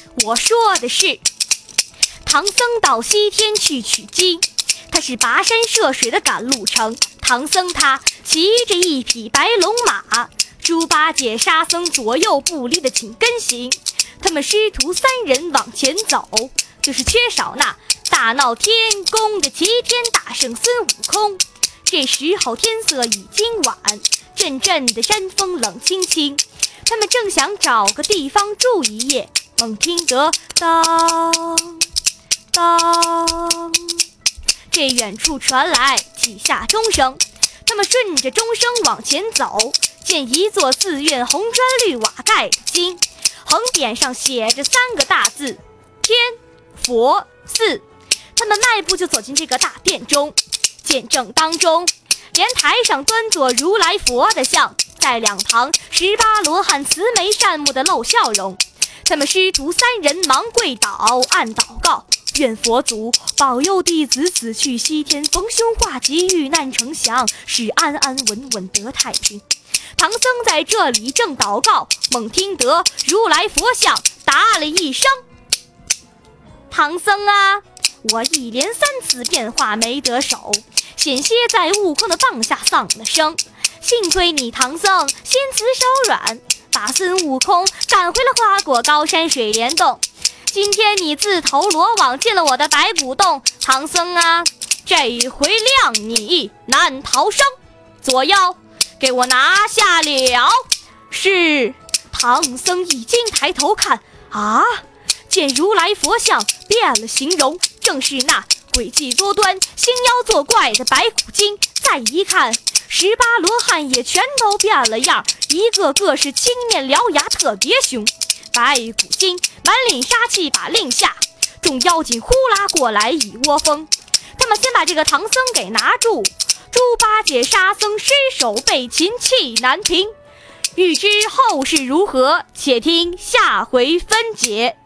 我说的是唐僧到西天去取经，他是跋山涉水的赶路程。唐僧他骑着一匹白龙马，猪八戒沙僧左右不离的紧跟行。他们师徒三人往前走，就是缺少那大闹天宫的齐天大圣孙悟空。这时候天色已经晚，阵阵的山风冷清清，他们正想找个地方住一夜，猛听得当当，这远处传来几下钟声。他们顺着钟声往前走，见一座寺院红砖绿瓦盖的金，横匾上写着3个大字：天佛寺。他们迈步就走进这个大殿中，见正当中莲台上端坐如来佛的像，在两旁18罗汉慈眉善目的露笑容。他们师徒3人忙跪倒，按祷告，愿佛祖保佑弟子此去西天，逢凶化吉，遇难成祥，使安安稳稳得太平。唐僧在这里正祷告，猛听得如来佛像答了一声：唐僧啊，我一连3次变化没得手，险些在悟空的棒下丧了生，幸亏你唐僧心慈手软，把孙悟空赶回了花果高山水帘洞。今天你自投罗网进了我的白骨洞，唐僧啊，这回谅你难逃生，左右给我拿下了。是。唐僧一惊抬头看，啊，见如来佛像变了形容，正是那诡计多端、星妖作怪的白骨精。再一看，18罗汉也全都变了样，一个个是青面獠牙，特别凶。白骨精满脸杀气把令下，众妖精呼啦过来一窝蜂。他们先把这个唐僧给拿住，猪八戒沙僧失手被擒，气难平。欲知后事如何，且听下回分解。